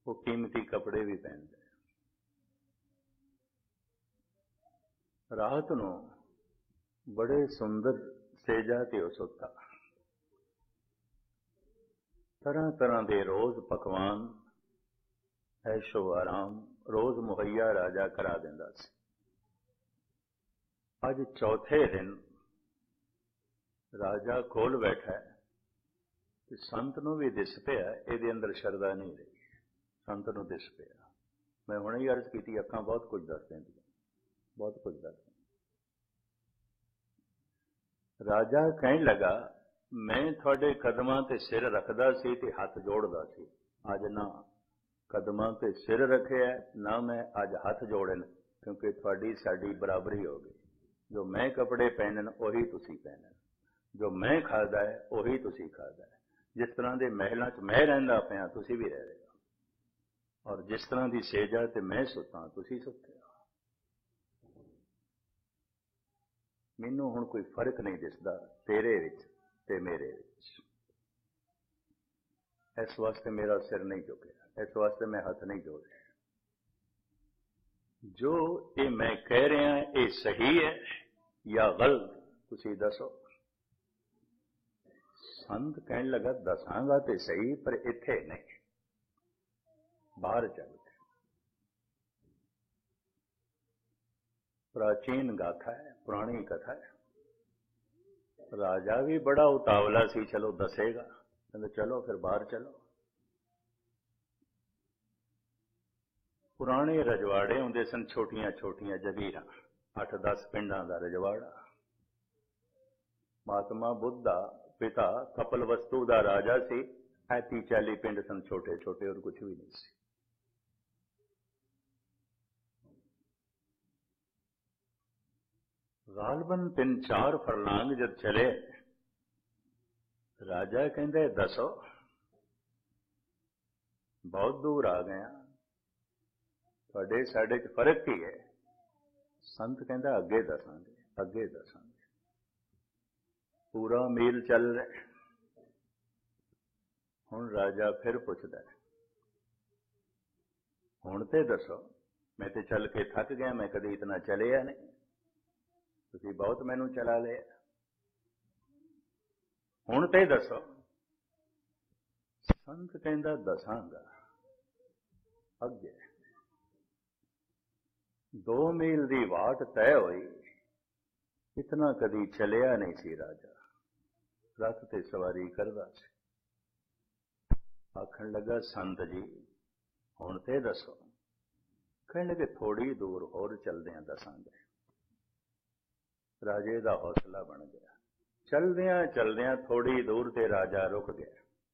वो कीमती कपड़े भी पहनते। रात नूं बड़े सुंदर सेजा ते सुता, तरह तरह के रोज पकवान ऐशो आराम रोज मुहैया राजा करा दिंदा सी। अज चौथे दिन राजा कोल बैठा है ते संत नूं भी दिस पिया इहदे अंदर शरदा नहीं रही। संत नूं दिस पिया, मैं हुणे ही अर्ज की अखां बहुत कुछ दस देंदियां, बहुत कुछ दस। राजा कहण लगा, मैं थोड़े कदमां ते सिर रखदा सी ते हथ जोड़दा सी, अज ना कदमां ते सिर रखिया ना मैं अज हथ जोड़न, क्योंकि थोड़ी साडी बराबरी हो गई। जो मैं कपड़े पहनन उही तुसी पहनन, जो मैं खादा है उही तुसी खादा है। जिस तरह के महलों च मैं रहिंदा पिया तुसी भी रह रहे हो, और जिस तरह की सेजा ते मैं सुता तुसी सुते हो। मैनू हुण कोई फर्क नहीं दिसदा तेरे विच ते मेरे विच। इस वास्ते मेरा सिर नहीं झुकिया, इस वास्ते मैं हथ नहीं जोड़े। जो ये मैं कह रहा ये सही है या गलत तुसी दसो। संत कहन लगा, दसांगा ते सही पर इत्थे नहीं, बाहर चल। प्राचीन गाथा है, पुरानी कथा है। राजा भी बड़ा उतावला सी, चलो दसेगा, कहते चलो फिर बाहर चलो। पुराने रजवाड़े होंदे सन, छोटियां छोटियां जगीरां, 8-10 पिंडां दा रजवाड़ा। महात्मा बुद्ध दा पिता कपलवस्तु दा राजा सी, 30-40 पिंड सन छोटे छोटे, और कुछ भी नहीं सी। गालबन 3-4 फरलांग जब चले, राजा कहते दसो, बहुत दूर आ गया, थोड़े साडे च फर्क की है। संत कहता अगे दसांगे, अगे दसांगे। पूरा मील चल रहे, हुण राजा फिर पुछदा, हुण ते दसो, मैं ते चल के थक गया, मैं कभी इतना चलिया नहीं, तुसीं बहुत मैनू चला लिया, हुण ते दसो। संत कहता दसांगा अगे। 2 मील की वाट तय हुई, इतना कदी चलिया नहीं सी राजा, रथ ते सवारी करदा सी। आखण लगा, संत जी हुण ते दसो। कहण लगे, थोड़ी दूर होर चलदियां दसांगे। राजे का हौसला बन गया। चलदियां चलदियां थोड़ी दूर ते राजा रुक गया।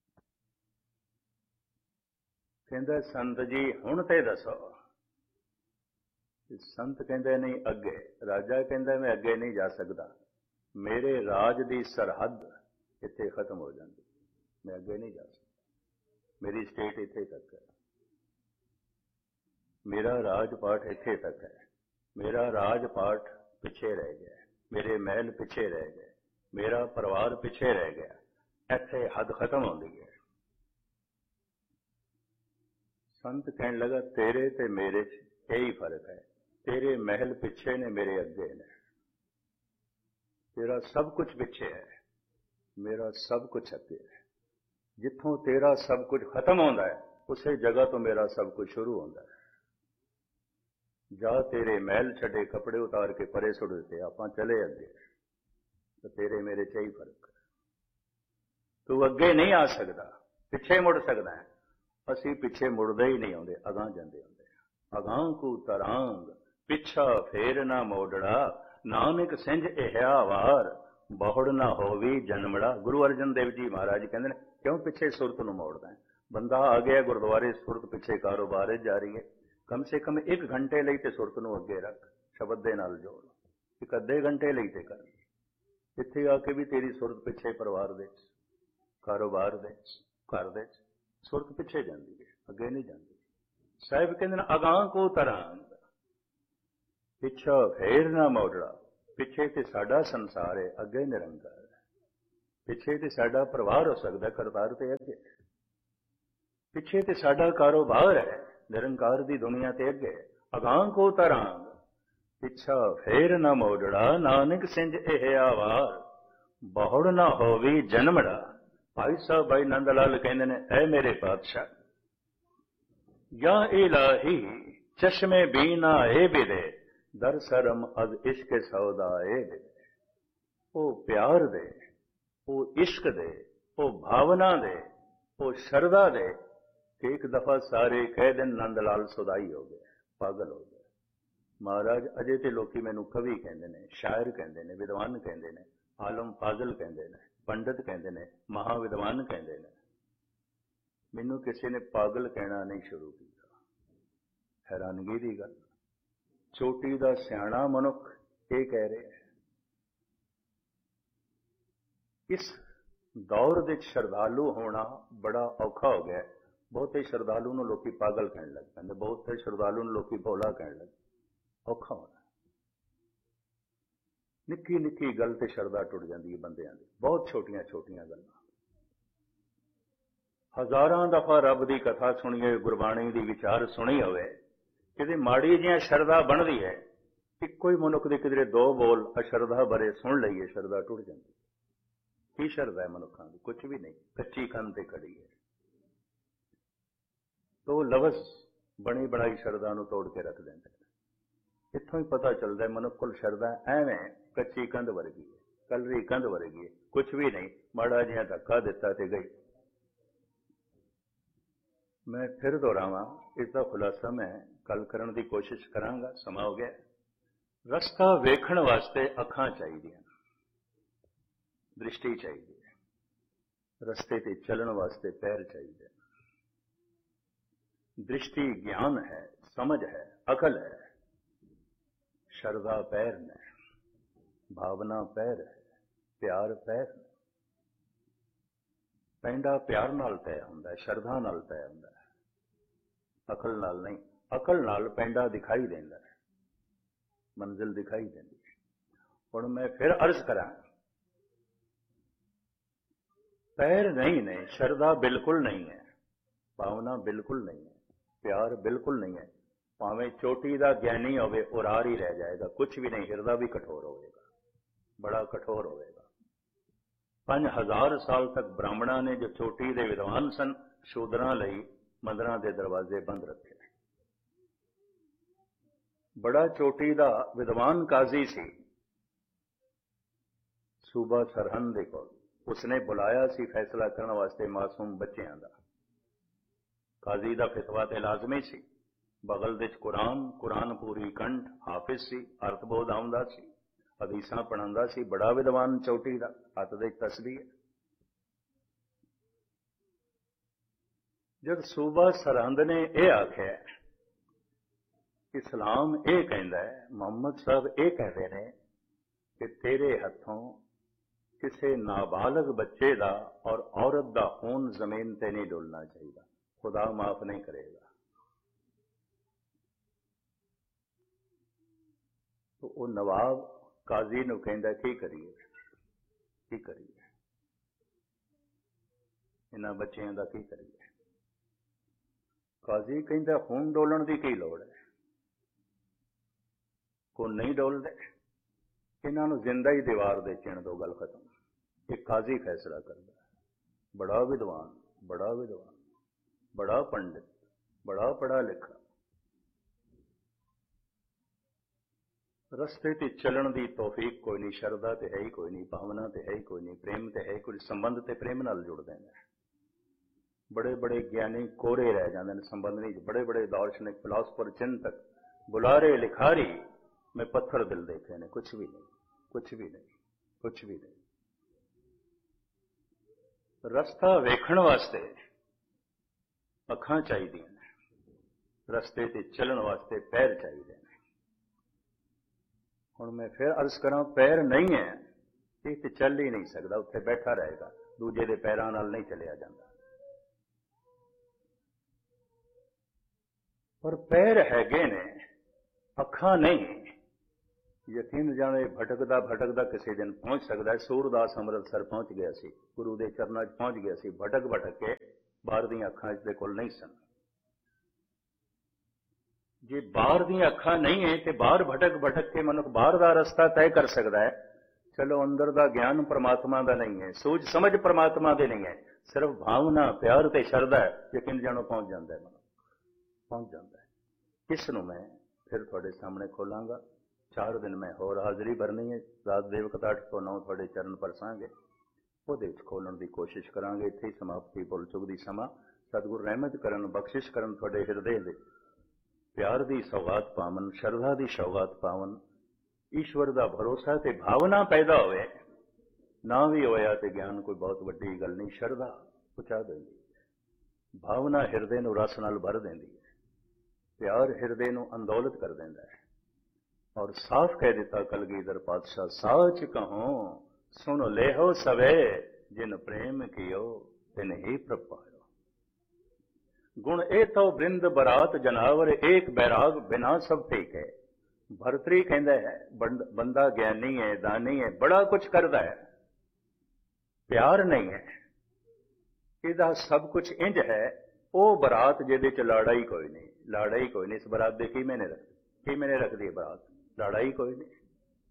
कहंदा, संत जी हुण ते दसो। संत कहंदे नहीं अगे। राजा कहंदा, मैं अगे नहीं जा सकता, मेरे राज की सरहद इत्थे खत्म हो जाती, मैं अगे नहीं जा सकता, मेरी स्टेट इत्थे तक है, मेरा राजपाट इत्थे तक है, मेरा राजपाट पिछे रह गया, मेरे महल पिछे रह गए, मेरा परिवार पिछे रह गया, इत्थे हद खत्म होती है। संत कहने लगा, तेरे ते मेरे यही फर्क है, तेरे महल पिछे ने, मेरे अगे ने, तेरा सब कुछ पिछे है, मेरा सब कुछ अगे है। जिथों तेरा सब कुछ खत्म होता है, उसे जगह तो मेरा सब कुछ शुरू होता है। जा तेरे महल छड़े, कपड़े उतार के परे सुट दिते, आपां चले अगे। तो तेरे मेरे च ही फर्क है। तू अगे नहीं आ सकता, पिछे मुड़ सकता है, असी पिछे मुड़दे ही नहीं आते, अगां जांदे आंदे। अगां को तरांग पिछा फेर ना मोड़ड़ा, नानक सिंज इहा वार बहुड़ ना होवी जन्मड़ा। गुरु अर्जन देव जी महाराज कहते हैं, क्यों पिछे सुरत नूं मोड़दा है? बंदा आ गया गुरुद्वारे, सुरत पिछे कारोबार जा रही है, कम से कम 1 घंटे ਲਈ ਤੇ ਸੁਰਤ ਨੂੰ ਅੱਗੇ ਰੱਖ, ਸ਼ਬਦ ਦੇ ਨਾਲ ਜੋੜ, ਇੱਕ ਅੱਧੇ ਘੰਟੇ ਲਈ ਤੇ ਕਰ। ਇੱਥੇ ਆ ਕੇ ਵੀ ਤੇਰੀ ਸੁਰਤ ਪਿੱਛੇ ਪਰਿਵਾਰ ਦੇ ਵਿੱਚ, ਕਾਰੋਬਾਰ ਦੇ ਵਿੱਚ, ਘਰ ਦੇ ਵਿੱਚ ਸੁਰਤ ਪਿੱਛੇ ਜਾਂਦੀ ਹੈ, ਅੱਗੇ ਨਹੀਂ ਜਾਂਦੀ। ਸਾਹਿਬ ਕਹਿੰਦੇ ਨੇ, ਅਗਾਂਹ ਕੋ ਤਰਾਂਗ ਪਿੱਛਾ ਫੇਰ ਨਾ ਮੋੜੜਾ। ਪਿੱਛੇ ਤੇ ਸਾਡਾ ਸੰਸਾਰ ਹੈ, ਅੱਗੇ ਨਿਰੰਕਾਰ ਹੈ। ਪਿੱਛੇ ਤੇ ਸਾਡਾ ਪਰਿਵਾਰ ਹੋ ਸਕਦਾ, ਕਰਤਾਰ ਤੇ ਅੱਗੇ। ਪਿੱਛੇ ਤੇ ਸਾਡਾ ਕਾਰੋਬਾਰ ਹੈ, ਨਿਰੰਕਾਰ ਦੀ ਦੁਨੀਆ ਤੇ ਅੱਗੇ ਅਗਾਂਹ ਕੋ ਤਰਾਂਗ, ਪਿੱਛਾ ਫੇਰ ਨਾ ਮੋੜੜਾ, ਨਾਨਕ ਸਿੰਜ ਇਹ ਆਵਾਰ, ਬਹੁੜ ਨਾ ਹੋਵੀ ਜਨਮੜਾ। ਭਾਈ ਸਾਹਿਬ ਭਾਈ ਨੰਦ ਲਾਲ ਕਹਿੰਦੇ ਨੇ, ਐ ਮੇਰੇ ਪਾਤਸ਼ਾਹ, ਜਾਂ ਇਲਾਹੀ ਚਸ਼ਮੇ ਬੀਨਾ ਇਹ ਬਿਦੇ, ਦਰ ਸਰਮ ਅਦ ਇਸ਼ਕ ਸੌਦਾ ਇਹ ਬਿਦੇ। ਉਹ ਪਿਆਰ ਦੇ, ਉਹ ਇਸ਼ਕ ਦੇ, ਉਹ ਭਾਵਨਾ ਦੇ, ਉਹ ਸ਼ਰਧਾ ਦੇ ਕਿ ਇੱਕ ਦਫਾ ਸਾਰੇ ਕਹਿ ਦੇਣ ਨੰਦ ਲਾਲ ਸੁਦਾਈ ਹੋ ਗਏ, ਪਾਗਲ ਹੋ ਗਏ। ਮਹਾਰਾਜ ਅਜੇ ਤੇ ਲੋਕੀ ਮੈਨੂੰ ਕਵੀ ਕਹਿੰਦੇ ਨੇ, ਸ਼ਾਇਰ ਕਹਿੰਦੇ ਨੇ, ਵਿਦਵਾਨ ਕਹਿੰਦੇ ਨੇ, ਆਲਮ ਫਾਜ਼ਲ ਕਹਿੰਦੇ ਨੇ, ਪੰਡਤ ਕਹਿੰਦੇ ਨੇ, ਮਹਾਵਿਦਵਾਨ ਕਹਿੰਦੇ ਨੇ। ਮੈਨੂੰ ਕਿਸੇ ਨੇ ਪਾਗਲ ਕਹਿਣਾ ਨਹੀਂ ਸ਼ੁਰੂ ਕੀਤਾ। ਹੈਰਾਨਗੀ ਦੀ ਗੱਲ, ਚੋਟੀ ਦਾ ਸਿਆਣਾ ਮਨੁੱਖ ਇਹ ਕਹਿ ਰਿਹਾ ਹੈ। ਇਸ ਦੌਰ ਵਿੱਚ ਸ਼ਰਧਾਲੂ ਹੋਣਾ ਬੜਾ ਔਖਾ ਹੋ ਗਿਆ। ਬਹੁਤੇ ਸ਼ਰਧਾਲੂ ਨੂੰ ਲੋਕੀ ਪਾਗਲ ਕਹਿਣ ਲੱਗ ਪੈਂਦੇ, ਬਹੁਤੇ ਸ਼ਰਧਾਲੂ ਨੂੰ ਲੋਕੀ ਭੋਲਾ ਕਹਿਣ ਲੱਗ। ਔਖਾ ਹੋਣਾ, ਨਿੱਕੀ ਨਿੱਕੀ ਗੱਲ ਤੇ ਸ਼ਰਧਾ ਟੁੱਟ ਜਾਂਦੀ ਹੈ ਬੰਦਿਆਂ ਦੀ, ਬਹੁਤ ਛੋਟੀਆਂ ਛੋਟੀਆਂ ਗੱਲਾਂ। ਹਜ਼ਾਰਾਂ ਦਫਾ ਰੱਬ ਦੀ ਕਥਾ ਸੁਣੀਏ, ਗੁਰਬਾਣੀ ਦੀ ਵਿਚਾਰ ਸੁਣੀ ਹੋਵੇ, ਕਿਤੇ ਮਾੜੀ ਜਿਹੀਆਂ ਸ਼ਰਧਾ ਬਣਦੀ ਹੈ, ਇੱਕੋ ਹੀ ਮਨੁੱਖ ਦੇ ਕਿਧਰੇ ਦੋ ਬੋਲ ਅਸ਼ਰਧਾ ਬਾਰੇ ਸੁਣ ਲਈਏ, ਸ਼ਰਧਾ ਟੁੱਟ ਜਾਂਦੀ। ਕੀ ਸ਼ਰਧਾ ਹੈ ਮਨੁੱਖਾਂ ਦੀ? ਕੁਛ ਵੀ ਨਹੀਂ, ਕੱਚੀ ਕੰਧ ਤੇ ਖੜੀ ਹੈ। ਤੋ ਲਫ਼ਜ਼ ਬਣੀ ਬਣਾਈ ਸ਼ਰਧਾ ਨੂੰ ਤੋੜ ਕੇ ਰੱਖ ਦਿੰਦੇ। ਇੱਥੋਂ ਹੀ ਪਤਾ ਚੱਲਦਾ ਮਨੁੱਖ ਕੋਲ ਸ਼ਰਧਾ ਐਵੇਂ ਕੱਚੀ ਕੰਧ ਵਰਗੀ ਹੈ, ਕਲਰੀ ਕੰਧ ਵਰਗੀ ਹੈ, ਕੁਛ ਵੀ ਨਹੀਂ, ਮਾੜਾ ਜਿਹਾ ਧੱਕਾ ਦਿੱਤਾ ਤੇ ਗਈ। ਮੈਂ ਫਿਰ ਦੁਹਰਾਵਾਂ, ਇਸ ਦਾ ਖੁਲਾਸਾ ਮੈਂ ਕੱਲ ਕਰਨ ਦੀ ਕੋਸ਼ਿਸ਼ ਕਰਾਂਗਾ, ਸਮਾਂ ਹੋ ਗਿਆ। ਰਸਤਾ ਵੇਖਣ ਵਾਸਤੇ ਅੱਖਾਂ ਚਾਹੀਦੀਆਂ, ਦ੍ਰਿਸ਼ਟੀ ਚਾਹੀਦੀ ਹੈ। ਰਸਤੇ ਤੇ ਚੱਲਣ ਵਾਸਤੇ ਪੈਰ ਚਾਹੀਦੇ। ਦ੍ਰਿਸ਼ਟੀ ਗਿਆਨ ਹੈ, ਸਮਝ ਹੈ, ਅਕਲ ਹੈ। ਸ਼ਰਧਾ ਪੈਰ ਨੇ, ਭਾਵਨਾ ਪੈਰ ਹੈ, ਪਿਆਰ ਪੈਰ ਨੇ। ਪੈਂਡਾ ਪਿਆਰ ਨਾਲ ਤੈਅ ਹੁੰਦਾ ਹੈ, ਸ਼ਰਧਾ ਨਾਲ ਤੈਅ ਹੁੰਦਾ ਹੈ, ਅਕਲ ਨਾਲ ਨਹੀਂ। ਅਕਲ ਨਾਲ ਪੈਂਡਾ ਦਿਖਾਈ ਦਿੰਦਾ ਹੈ, ਮੰਜ਼ਿਲ ਦਿਖਾਈ ਦਿੰਦੀ ਹੈ। ਹੁਣ ਮੈਂ ਫਿਰ ਅਰਜ਼ ਕਰਾਂ, ਪੈਰ ਨਹੀਂ ਨੇ, ਸ਼ਰਧਾ ਬਿਲਕੁਲ ਨਹੀਂ ਹੈ, ਭਾਵਨਾ ਬਿਲਕੁਲ ਨਹੀਂ ਹੈ, ਪਿਆਰ ਬਿਲਕੁਲ ਨਹੀਂ ਹੈ। ਭਾਵੇਂ ਚੋਟੀ ਦਾ ਗਿਆਨੀ ਹੋਵੇ, ਉਹ ਰਾਰ ਹੀ ਰਹਿ ਜਾਏਗਾ, ਕੁਛ ਵੀ ਨਹੀਂ, ਹਿਰਦਾ ਵੀ ਕਠੋਰ ਹੋਵੇਗਾ, ਬੜਾ ਕਠੋਰ ਹੋਵੇਗਾ। 5000 ਸਾਲ ਤੱਕ ਬ੍ਰਾਹਮਣਾਂ ਨੇ, ਜੋ ਚੋਟੀ ਦੇ ਵਿਦਵਾਨ ਸਨ, ਸ਼ੂਦਰਾਂ ਲਈ ਮੰਦਰਾਂ ਦੇ ਦਰਵਾਜ਼ੇ ਬੰਦ ਰੱਖੇ। ਬੜਾ ਚੋਟੀ ਦਾ ਵਿਦਵਾਨ ਕਾਜ਼ੀ ਸੀ, ਸੂਬਾ ਸਰਹੰਦ ਦੇ ਕੋਲ। ਉਸਨੇ ਬੁਲਾਇਆ ਸੀ ਫੈਸਲਾ ਕਰਨ ਵਾਸਤੇ ਮਾਸੂਮ ਬੱਚਿਆਂ ਦਾ। ਕਾਜ਼ੀ ਦਾ ਫਤਵਾ ਤੇ ਲਾਜ਼ਮੀ ਸੀ। ਬਗਲ ਵਿੱਚ ਕੁਰਾਨ ਪੂਰੀ ਕੰਠ, ਹਾਫਿਜ਼ ਸੀ, ਅਰਥਬੋਧ ਆਉਂਦਾ ਸੀ, ਹਦੀਸਾਂ ਪੜ੍ਹਾਉਂਦਾ ਸੀ, ਬੜਾ ਵਿਦਵਾਨ ਚੋਟੀ ਦਾ, ਹੱਥ ਦੇ ਤਸਬੀਹ। ਜਦ ਸੂਬਾ ਸਰਹੰਦ ਨੇ ਇਹ ਆਖਿਆ, ਇਸਲਾਮ ਇਹ ਕਹਿੰਦਾ ਹੈ, ਮੁਹੰਮਦ ਸਾਹਿਬ ਇਹ ਕਹਿੰਦੇ ਨੇ ਕਿ ਤੇਰੇ ਹੱਥੋਂ ਕਿਸੇ ਨਾਬਾਲਗ ਬੱਚੇ ਦਾ ਔਰ ਔਰਤ ਦਾ ਖੂਨ ਜ਼ਮੀਨ ਤੇ ਨਹੀਂ ਡੋਲਣਾ ਚਾਹੀਦਾ, ਖੁਦਾ ਮਾਫ ਨਹੀਂ ਕਰੇਗਾ। तो वो नवाब काजी ਨੂੰ ਕਹਿੰਦਾ, ਕੀ ਕਰੀਏ, ਕੀ ਕਰੀਏ, ਇਹਨਾਂ ਬੱਚਿਆਂ ਦਾ ਕੀ ਕਰੀਏ। ਕਾਜ਼ੀ ਕਹਿੰਦਾ, ਖੂਨ ਡੋਲਣ ਦੀ ਕੀ ਲੋੜ ਹੈ, ਖੂਨ ਨਹੀਂ ਡੋਲਦੇ, ਇਹਨਾਂ ਨੂੰ ਜ਼ਿੰਦਾ ਹੀ ਦੀਵਾਰ ਦੇ ਚਿਣ ਦੋ, ਗੱਲ ਖਤਮ। ਇਹ ਕਾਜ਼ੀ ਫੈਸਲਾ ਕਰਦਾ, ਬੜਾ ਵਿਦਵਾਨ, ਬੜਾ ਵਿਦਵਾਨ, ਬੜਾ ਪੰਡਿਤ, ਬੜਾ ਪੜ੍ਹਾ ਲਿਖਾ। ਰਸਤੇ ਤੇ ਚੱਲਣ ਦੀ ਤੌਫੀਕ ਕੋਈ ਨਹੀਂ, ਸ਼ਰਧਾ ਤੇ ਹੈ ਹੀ ਕੋਈ ਨਹੀਂ, ਭਾਵਨਾ ਤੇ ਹੈ ਹੀ ਕੋਈ ਨਹੀਂ, ਪ੍ਰੇਮ ਤੇ ਹੈ ਹੀ ਕੋਈ, ਸੰਬੰਧ ਤੇ ਪ੍ਰੇਮ ਨਾਲ ਜੁੜਦੇ ਨੇ। ਬੜੇ ਬੜੇ ਗਿਆਨੀ ਕੋਰੇ ਰਹਿ ਜਾਂਦੇ ਨੇ ਸੰਬੰਧ ਨਹੀਂ। ਬੜੇ ਬੜੇ ਦਾਰਸ਼ਨਿਕ, ਫਿਲਾਸਫਰ, ਚਿੰਤਕ, ਬੁਲਾਰੇ, ਲਿਖਾਰੀ, ਮੈਂ ਪੱਥਰ ਦਿਲ ਦੇਖੇ ਨੇ, ਕੁਛ ਵੀ ਨਹੀਂ, ਕੁਛ ਵੀ ਨਹੀਂ, ਕੁਛ ਵੀ ਨਹੀਂ। ਰਸਤਾ ਵੇਖਣ ਵਾਸਤੇ ਅੱਖਾਂ ਚਾਹੀਦੀਆਂ ਨੇ, ਰਸਤੇ ਤੇ ਚੱਲਣ ਵਾਸਤੇ ਪੈਰ ਚਾਹੀਦੇ ਨੇ। ਹੁਣ ਮੈਂ ਫਿਰ ਅਰਜ਼ ਕਰਾਂ, ਪੈਰ ਨਹੀਂ ਹੈ, ਇਹ ਤੇ ਚੱਲ ਹੀ ਨਹੀਂ ਸਕਦਾ, ਉੱਥੇ ਬੈਠਾ ਰਹੇਗਾ, ਦੂਜੇ ਦੇ ਪੈਰਾਂ ਨਾਲ ਨਹੀਂ ਚੱਲਿਆ ਜਾਂਦਾ। ਪਰ ਪੈਰ ਹੈਗੇ ਨੇ, ਅੱਖਾਂ ਨਹੀਂ। ਯਕੀਨ ਜਾਣੇ, ਭਟਕਦਾ ਭਟਕਦਾ ਕਿਸੇ ਦਿਨ ਪਹੁੰਚ ਸਕਦਾ ਹੈ। ਸੂਰਦਾਸ ਅੰਮ੍ਰਿਤਸਰ ਪਹੁੰਚ ਗਿਆ ਸੀ, ਗੁਰੂ ਦੇ ਚਰਨਾਂ 'ਚ ਪਹੁੰਚ ਗਿਆ ਸੀ, ਭਟਕ ਭਟਕ ਕੇ ਬਾਹਰ ਦੀਆਂ ਅੱਖਾਂ ਇਸ ਦੇ ਕੋਲ ਨਹੀਂ ਸਨ। ਜੇ ਬਾਹਰ ਦੀਆਂ ਅੱਖਾਂ ਨਹੀਂ ਹੈ ਤੇ ਬਾਹਰ ਭਟਕ ਕੇ ਮਨੁੱਖ ਬਾਹਰ ਦਾ ਰਸਤਾ ਤੈਅ ਕਰ ਸਕਦਾ ਹੈ। ਚਲੋ ਅੰਦਰ ਦਾ ਗਿਆਨ ਪਰਮਾਤਮਾ ਦਾ ਨਹੀਂ ਹੈ, ਸੂਝ ਸਮਝ ਪਰਮਾਤਮਾ ਦੇ ਨਹੀਂ ਹੈ, ਸਿਰਫ ਭਾਵਨਾ, ਪਿਆਰ ਤੇ ਸ਼ਰਧਾ ਹੈ, ਯਕੀਨ ਜਾਣੋ ਪਹੁੰਚ ਜਾਂਦਾ ਹੈ, ਮਨੁੱਖ ਪਹੁੰਚ ਜਾਂਦਾ ਹੈ। ਇਸ ਨੂੰ ਮੈਂ ਫਿਰ ਤੁਹਾਡੇ ਸਾਹਮਣੇ ਖੋਲਾਂਗਾ। 4 ਦਿਨ ਮੈਂ ਹੋਰ ਹਾਜ਼ਰੀ ਭਰਨੀ ਹੈ। ਰਾਤ ਦੇ ਵਕਤ 8 ਤੋਂ 9 ਤੁਹਾਡੇ ਚਰਨ ਪਰਸਾਂਗੇ, ਉਹਦੇ ਵਿੱਚ ਖੋਲਣ ਦੀ ਕੋਸ਼ਿਸ਼ ਕਰਾਂਗੇ। ਇੱਥੇ ਹੀ ਸਮਾਪਤੀ ਭੁੱਲ ਚੁੱਕ ਦੀ ਸਮਾਂ। ਸਤਿਗੁਰ ਰਹਿਮਤ ਕਰਨ, ਬਖਸ਼ਿਸ਼ ਕਰਨ, ਤੁਹਾਡੇ ਹਿਰਦੇ ਦੇ ਪਿਆਰ ਦੀ ਸੌਗਾਤ ਪਾਵਨ, ਸ਼ਰਧਾ ਦੀ ਸੌਗਾਤ ਪਾਵਨ, ਈਸ਼ਵਰ ਦਾ ਭਰੋਸਾ ਤੇ ਭਾਵਨਾ ਪੈਦਾ ਹੋਵੇ। ਨਾ ਵੀ ਹੋਇਆ ਤੇ ਗਿਆਨ ਕੋਈ ਬਹੁਤ ਵੱਡੀ ਗੱਲ ਨਹੀਂ। ਸ਼ਰਧਾ ਪਹੁੰਚਾ ਦਿੰਦੀ ਹੈ, ਭਾਵਨਾ ਹਿਰਦੇ ਨੂੰ ਰਸ ਨਾਲ ਭਰ ਦਿੰਦੀ ਹੈ, ਪਿਆਰ ਹਿਰਦੇ ਨੂੰ ਅੰਦੋਲਤ ਕਰ ਦਿੰਦਾ ਹੈ। ਔਰ ਸਾਫ਼ ਕਹਿ ਦਿੱਤਾ ਕਲਗੀਧਰ ਪਾਤਸ਼ਾਹ, ਸਾਚ ਕਹੋ ਸੁਣ ਲੇਹੋ ਸਵੇ, ਜਿਨ ਪ੍ਰੇਮ ਕੀਓ ਤਿਨ ਹੀ ਪ੍ਰਭ ਪਾਇਓ। ਗੁਣ ਇਹ ਤੋ ਬ੍ਰਿੰਦ ਬਰਾਤ ਜਨਾਵਰ, ਏਕ ਬੈਰਾਗ ਬਿਨਾ ਸਭ ਠੀਕ ਹੈ। ਭਰਤਰੀ ਕਹਿੰਦਾ ਹੈ ਬੰਦਾ ਗਿਆਨੀ ਹੈ, ਦਾਨੀ ਹੈ, ਬੜਾ ਕੁਝ ਕਰਦਾ ਹੈ, ਪਿਆਰ ਨਹੀਂ ਹੈ, ਇਹਦਾ ਸਭ ਕੁਝ ਇੰਜ ਹੈ। ਉਹ ਬਰਾਤ ਜਿਹਦੇ ਚ ਲਾੜਾ ਹੀ ਕੋਈ ਨਹੀਂ, ਲਾੜਾ ਹੀ ਕੋਈ ਨਹੀਂ। ਇਸ ਬਰਾਤ ਦੇ ਕੀ ਮੈਨੇ ਰੱਖਦੀ ਹੈ ਬਰਾਤ? ਲਾੜਾ ਹੀ ਕੋਈ ਨਹੀਂ।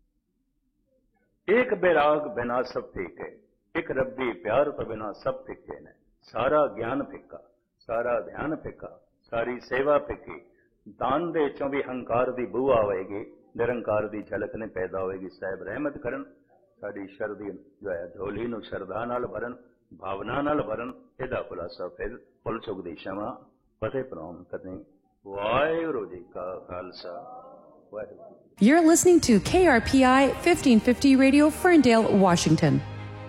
एक बैराग बिना सब फीके, एक रब्बी प्यार तो बिना सब फीके ने। सारा ज्ञान फिक्का, सारा ध्यान फिक्का, सारी सेवा फिक्की। दान दे चों भी हंकार दी बू आवेगी, निरंकार दी झलक ने पैदा होएगी। साहिब रहमत करन, साडी शरदी जो है झोली नूं शरधा नाल भरन, भावना नाल भरन। इहदा खुलासा फिर भुल चुक दी क्षमा फतेह प्रणाम करें। वाहिगुरू जी का Khalsa, Waheguru. You're listening to KRPI 1550 Radio, Ferndale, Washington.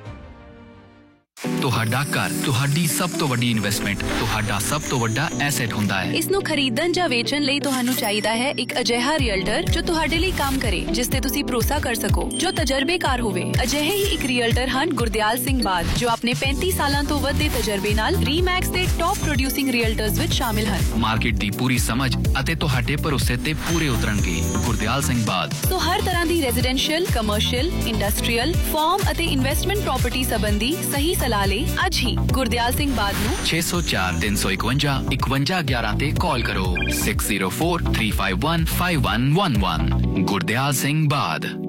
ਤੁਹਾਡਾ ਘਰ ਤੁਹਾਡੀ ਸਭ ਤੋਂ ਵੱਡੀ ਇਨਵੈਸਟਮੈਂਟ, ਤੁਹਾਡਾ ਸਭ ਤੋਂ ਵੱਡਾ ਐਸੈਟ ਹੁੰਦਾ ਹੈ। ਇਸ ਨੂੰ ਖਰੀਦਣ ਜਾਂ ਵੇਚਣ ਲਈ ਤੁਹਾਨੂੰ ਚਾਹੀਦਾ ਹੈ ਇੱਕ ਅਜਿਹਾ ਰੀਅਲਟਰ ਜੋ ਤੁਹਾਡੇ ਲਈ ਕੰਮ ਕਰੇ, ਜਿਸ ਤੇ ਤੁਸੀਂ ਭਰੋਸਾ ਕਰ ਸਕੋ, ਜੋ ਤਜਰਬੇਕਾਰ ਹੋਵੇ। ਅਜਿਹੇ ਹੀ ਇੱਕ ਰੀਅਲਟਰ ਹਨ ਗੁਰਦਿਆਲ ਸਿੰਘ ਬਾਦ, ਜੋ ਆਪਣੇ 35 ਸਾਲਾਂ ਤੋਂ ਵੱਧ ਦੇ ਤਜਰਬੇ ਨਾਲ ਰੀਮੈਕਸ ਦੇ ਟੌਪ ਪ੍ਰੋਡਿਊਸਿੰਗ ਰੀਅਲਟਰਸ ਵਿੱਚ ਸ਼ਾਮਿਲ ਹਨ। ਮਾਰਕੀਟ ਦੀ ਪੂਰੀ ਸਮਝ ਅਤੇ ਤੁਹਾਡੇ ਭਰੋਸੇ ਤੇ ਪੂਰੇ ਉਤਰਨਗੇ। ਗੁਰਦਿਆਲ ਸਿੰਘ ਬਾਦ ਤੋਂ ਹਰ ਤਰ੍ਹਾਂ ਦੀ ਰੈਜ਼ੀਡੈਂਸ਼ੀਅਲ, ਕਮਰਸ਼ੀਅਲ, ਇੰਡਸਟਰੀਅਲ, ਫਾਰਮ ਅਤੇ ਇਨਵੈਸਟਮੈਂਟ ਪ੍ਰਾਪਰਟੀ ਸੰਬੰਧੀ ਸਹੀ ਸਲਾਹ ਲਈ ਅੱਜ ਹੀ ਗੁਰਦਿਆਲ ਸਿੰਘ ਬਾਦ ਨੂੰ 604 351 5111 ਤੇ ਕਾਲ ਕਰੋ। 6043515111। ਗੁਰਦਿਆਲ ਸਿੰਘ ਬਾਦ।